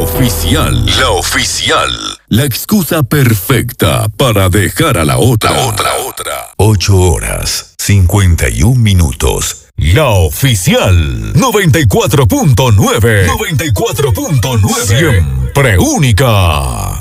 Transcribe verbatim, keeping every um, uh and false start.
oficial. La oficial. La excusa perfecta para dejar a la otra. La otra, otra. Ocho horas, cincuenta y un minutos. La oficial. noventa y cuatro punto nueve. noventa y cuatro punto nueve. Siempre única.